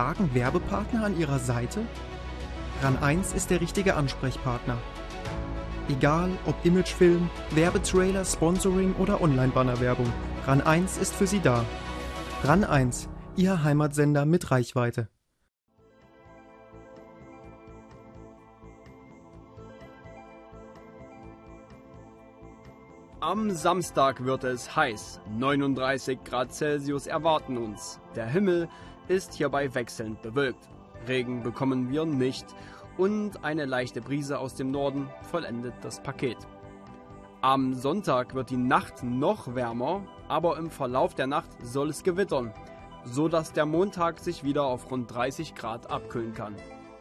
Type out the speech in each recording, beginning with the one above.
starken Werbepartner an ihrer Seite? RAN1 ist der richtige Ansprechpartner. Egal ob Imagefilm, Werbetrailer, Sponsoring oder Online-Bannerwerbung, RAN1 ist für Sie da. RAN1, Ihr Heimatsender mit Reichweite. Am Samstag wird es heiß. 39 Grad Celsius erwarten uns. Der Himmel ist hierbei wechselnd bewölkt. Regen bekommen wir nicht. Und eine leichte Brise aus dem Norden vollendet das Paket. Am Sonntag wird die Nacht noch wärmer, aber im Verlauf der Nacht soll es gewittern, so dass der Montag sich wieder auf rund 30 Grad abkühlen kann.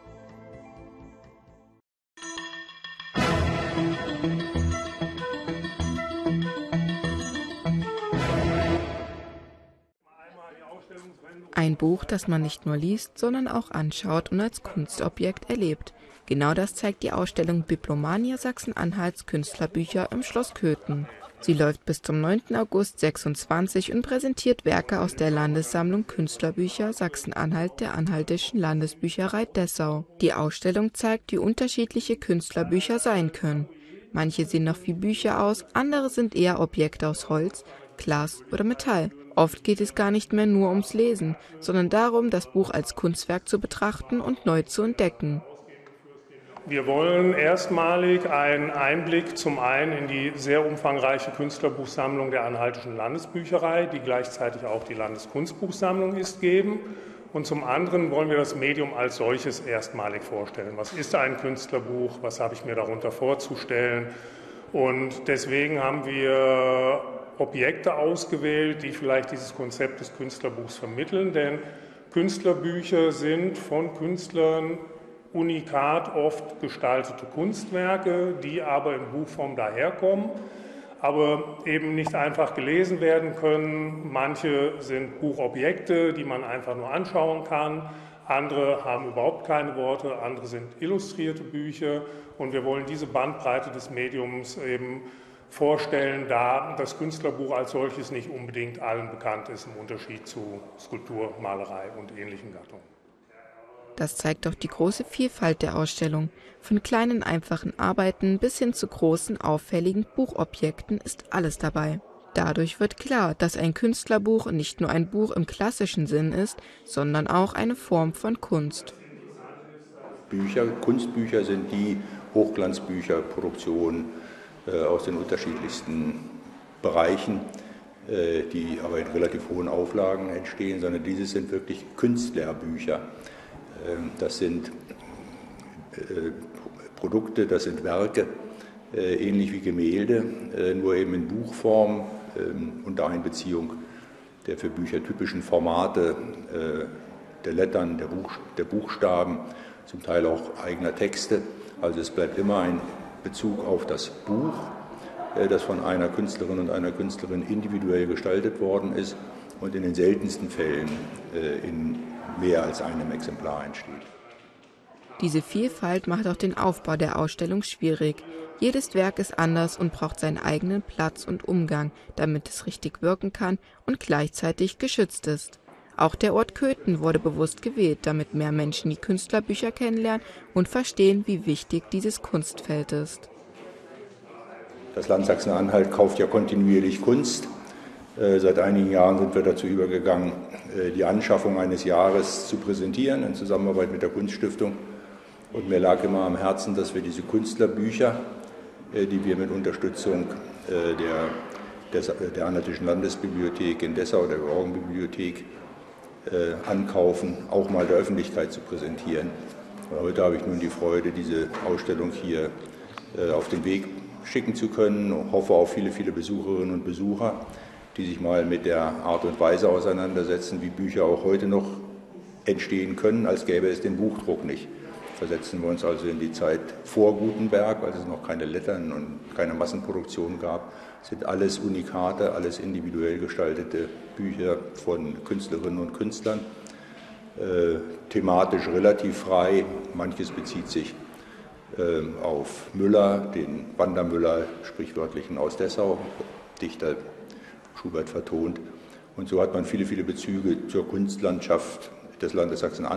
Ein Buch, das man nicht nur liest, sondern auch anschaut und als Kunstobjekt erlebt. Genau das zeigt die Ausstellung Bibliomania Sachsen-Anhalts Künstlerbücher im Schloss Köthen. Sie läuft bis zum 9. August 2026 und präsentiert Werke aus der Landessammlung Künstlerbücher Sachsen-Anhalt der Anhaltischen Landesbücherei Dessau. Die Ausstellung zeigt, wie unterschiedliche Künstlerbücher sein können. Manche sehen noch wie Bücher aus, andere sind eher Objekte aus Holz, Glas oder Metall. Oft geht es gar nicht mehr nur ums Lesen, sondern darum, das Buch als Kunstwerk zu betrachten und neu zu entdecken. Wir wollen erstmalig einen Einblick zum einen in die sehr umfangreiche Künstlerbuchsammlung der Anhaltischen Landesbücherei, die gleichzeitig auch die Landeskunstbuchsammlung ist, geben. Und zum anderen wollen wir das Medium als solches erstmalig vorstellen. Was ist ein Künstlerbuch? Was habe ich mir darunter vorzustellen? Und deswegen haben wir Objekte ausgewählt, die vielleicht dieses Konzept des Künstlerbuchs vermitteln. Denn Künstlerbücher sind von Künstlern unikat oft gestaltete Kunstwerke, die aber in Buchform daherkommen, aber eben nicht einfach gelesen werden können. Manche sind Buchobjekte, die man einfach nur anschauen kann. Andere haben überhaupt keine Worte, andere sind illustrierte Bücher. Und wir wollen diese Bandbreite des Mediums eben vorstellen, da das Künstlerbuch als solches nicht unbedingt allen bekannt ist, im Unterschied zu Skulptur, Malerei und ähnlichen Gattungen. Das zeigt auch die große Vielfalt der Ausstellung. Von kleinen, einfachen Arbeiten bis hin zu großen, auffälligen Buchobjekten ist alles dabei. Dadurch wird klar, dass ein Künstlerbuch nicht nur ein Buch im klassischen Sinn ist, sondern auch eine Form von Kunst. Kunstbücher sind die Hochglanzbücher, Produktionen aus den unterschiedlichsten Bereichen, die aber in relativ hohen Auflagen entstehen, sondern diese sind wirklich Künstlerbücher. Das sind Produkte, das sind Werke, ähnlich wie Gemälde, nur eben in Buchform, unter Einbeziehung der für Bücher typischen Formate, der Lettern, der Buchstaben, zum Teil auch eigener Texte. Also es bleibt immer ein Bezug auf das Buch, das von einer Künstlerin und einer Künstlerin individuell gestaltet worden ist und in den seltensten Fällen in mehr als einem Exemplar entsteht. Diese Vielfalt macht auch den Aufbau der Ausstellung schwierig. Jedes Werk ist anders und braucht seinen eigenen Platz und Umgang, damit es richtig wirken kann und gleichzeitig geschützt ist. Auch der Ort Köthen wurde bewusst gewählt, damit mehr Menschen die Künstlerbücher kennenlernen und verstehen, wie wichtig dieses Kunstfeld ist. Das Land Sachsen-Anhalt kauft ja kontinuierlich Kunst. Seit einigen Jahren sind wir dazu übergegangen, die Anschaffung eines Jahres zu präsentieren in Zusammenarbeit mit der Kunststiftung. Und mir lag immer am Herzen, dass wir diese Künstlerbücher, die wir mit Unterstützung der Anhaltischen Landesbibliothek in Dessau, der Georgenbibliothek, ankaufen, auch mal der Öffentlichkeit zu präsentieren. Und heute habe ich nun die Freude, diese Ausstellung hier auf den Weg schicken zu können und hoffe auf viele, viele Besucherinnen und Besucher, die sich mal mit der Art und Weise auseinandersetzen, wie Bücher auch heute noch entstehen können, als gäbe es den Buchdruck nicht. Versetzen wir uns also in die Zeit vor Gutenberg, als es noch keine Lettern und keine Massenproduktion gab, sind alles Unikate, alles individuell gestaltete Bücher von Künstlerinnen und Künstlern, thematisch relativ frei. Manches bezieht sich auf Müller, den Wandermüller, sprichwörtlichen aus Dessau, Dichter Schubert vertont. Und so hat man viele, viele Bezüge zur Kunstlandschaft des Landes Sachsen-Anhalt.